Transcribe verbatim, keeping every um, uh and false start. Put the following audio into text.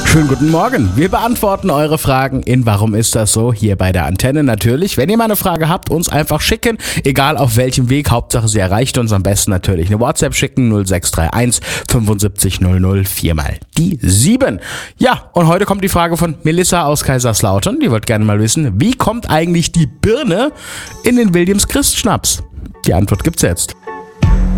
Schönen guten Morgen. Wir beantworten eure Fragen in Warum ist das so? Hier bei der Antenne natürlich. Wenn ihr mal eine Frage habt, uns einfach schicken. Egal auf welchem Weg. Hauptsache sie erreicht uns. Am besten natürlich eine WhatsApp schicken. null sechs drei eins fünfundsiebzig null null vier mal die sieben. Ja, und heute kommt die Frage von Melissa aus Kaiserslautern. Die wollte gerne mal wissen, wie kommt eigentlich die Birne in den Williams Christ Schnaps? Die Antwort gibt's jetzt.